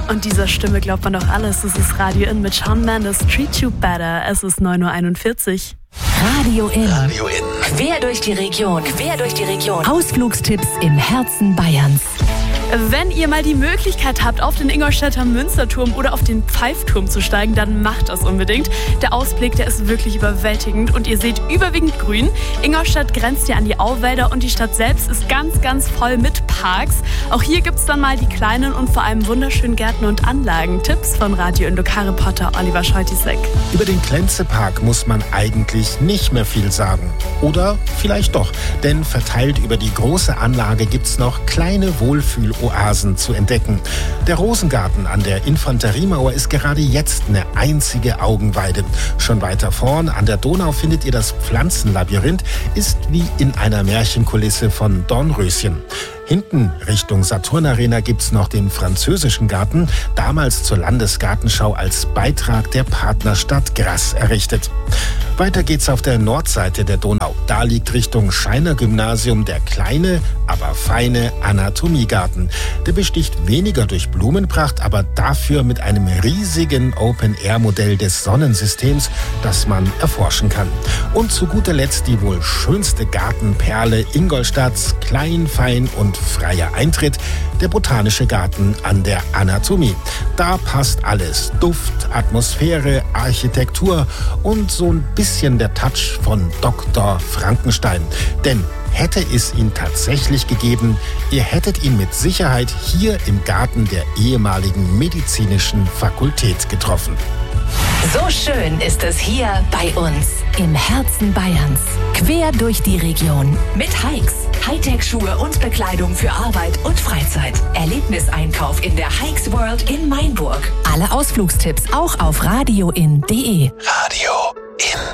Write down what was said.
Und dieser Stimme glaubt man doch alles. Es ist Radio In mit Shawn Mendes, Treat You Better. Es ist 9:41 Uhr. Radio In. Radio In. Quer durch die Region. Quer durch die Region. Ausflugstipps im Herzen Bayerns. Wenn ihr mal die Möglichkeit habt, auf den Ingolstädter Münsterturm oder auf den Pfeifturm zu steigen, dann macht das unbedingt. Der Ausblick, der ist wirklich überwältigend und ihr seht überwiegend grün. Ingolstadt grenzt ja an die Auwälder und die Stadt selbst ist ganz, ganz voll mit Parks. Auch hier gibt's dann mal die kleinen und vor allem wunderschönen Gärten und Anlagen. Tipps von Radio In Lokalreporter Oliver Scheutisek. Über den Klenze-Park muss man eigentlich nicht mehr viel sagen. Oder vielleicht doch, denn verteilt über die große Anlage gibt's noch kleine Wohlfühloasen zu entdecken. Der Rosengarten an der Infanteriemauer ist gerade jetzt eine einzige Augenweide. Schon weiter vorn an der Donau findet ihr das Pflanzenlabyrinth, ist wie in einer Märchenkulisse von Dornröschen. Hinten Richtung Saturn-Arena gibt's noch den französischen Garten, damals zur Landesgartenschau als Beitrag der Partnerstadt Grasse errichtet. Weiter geht's auf der Nordseite der Donau. Da liegt Richtung Scheiner Gymnasium der kleine, aber feine Anatomiegarten. Der besticht weniger durch Blumenpracht, aber dafür mit einem riesigen Open-Air-Modell des Sonnensystems, das man erforschen kann. Und zu guter Letzt die wohl schönste Gartenperle Ingolstadts, klein, fein und freier Eintritt, der Botanische Garten an der Anatomie. Da passt alles. Duft, Atmosphäre, Architektur und so ein bisschen der Touch von Dr. Frankenstein. Denn hätte es ihn tatsächlich gegeben, ihr hättet ihn mit Sicherheit hier im Garten der ehemaligen medizinischen Fakultät getroffen. So schön ist es hier bei uns im Herzen Bayerns. Quer durch die Region mit Hikes. Hightech-Schuhe und Bekleidung für Arbeit und Freizeit. Erlebniseinkauf in der Hikes World in Mainburg. Alle Ausflugstipps auch auf radioin.de. Radio In.